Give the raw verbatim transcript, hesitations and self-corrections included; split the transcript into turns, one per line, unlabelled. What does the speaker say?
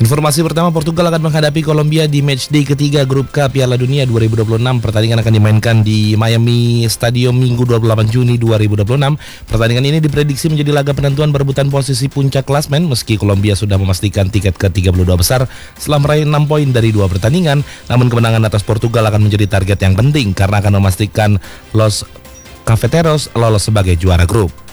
Informasi pertama, Portugal akan menghadapi Kolombia di matchday ketiga Grup K Piala Dunia dua ribu dua puluh enam. Pertandingan akan dimainkan di Miami Stadium Minggu dua puluh delapan Juni dua ribu dua puluh enam. Pertandingan ini diprediksi menjadi laga penentuan perebutan posisi puncak klasmen meski Kolombia sudah memastikan tiket ke tiga puluh dua besar setelah meraih enam poin dari dua pertandingan. Namun kemenangan atas Portugal akan menjadi target yang penting karena akan memastikan Los Cafeteros lolos sebagai juara grup.